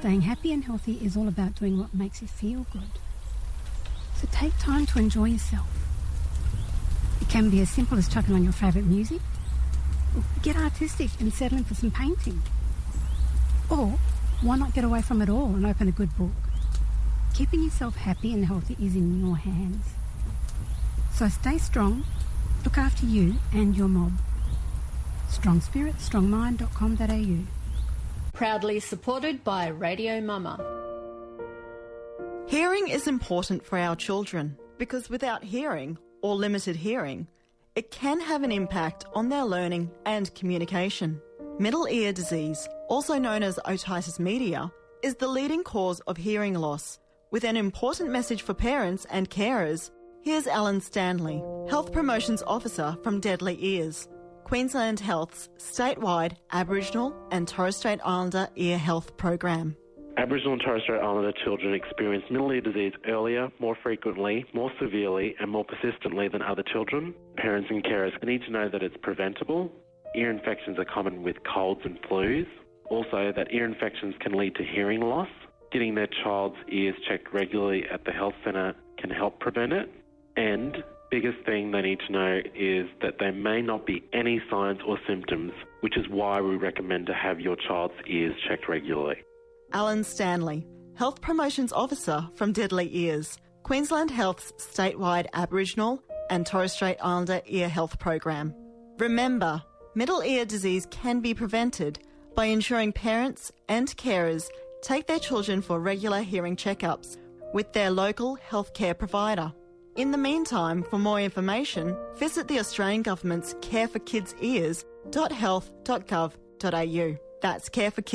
Staying happy and healthy is all about doing what makes you feel good. So take time to enjoy yourself. It can be as simple as chucking on your favourite music, or get artistic and settle in for some painting. Or why not get away from it all and open a good book? Keeping yourself happy and healthy is in your hands. So stay strong, look after you and your mob. strongspirit.strongmind.com.au. Proudly supported by Radio Mama. Hearing is important for our children because without hearing or limited hearing, it can have an impact on their learning and communication. Middle ear disease, also known as otitis media, is the leading cause of hearing loss. With an important message for parents and carers, here's Alan Stanley, Health Promotions Officer from Deadly Ears, Queensland Health's statewide Aboriginal and Torres Strait Islander ear health program. Aboriginal and Torres Strait Islander children experience middle ear disease earlier, more frequently, more severely and more persistently than other children. Parents and carers need to know that it's preventable. Ear infections are common with colds and flus. Also, that ear infections can lead to hearing loss. Getting their child's ears checked regularly at the health centre can help prevent it. And biggest thing they need to know is that there may not be any signs or symptoms, which is why we recommend to have your child's ears checked regularly. Alan Stanley, Health Promotions Officer from Deadly Ears, Queensland Health's statewide Aboriginal and Torres Strait Islander ear health program. Remember, middle ear disease can be prevented by ensuring parents and carers take their children for regular hearing checkups with their local healthcare provider. In the meantime, for more information, visit the Australian Government's careforkidsears.health.gov.au. That's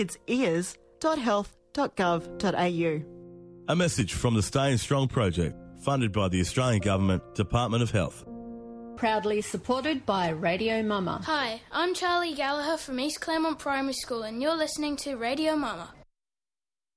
careforkidsears.health.gov.au. A message from the Staying Strong project, funded by the Australian Government, Department of Health. Proudly supported by Radio Mama. Hi, I'm Charlie Gallagher from East Claremont Primary School and you're listening to Radio Mama.